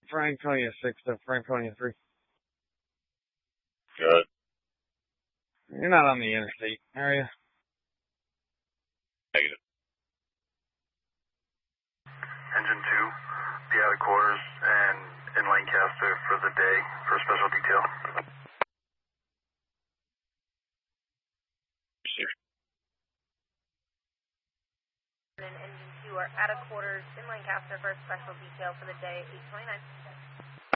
Franconia 6 to Franconia 3. Good. You're not on the interstate, are you? Negative. Engine 2, be out of quarters and in Lancaster for the day for special detail. And Engine 2 are out of quarters in Lancaster for a special detail for the day at 8:29.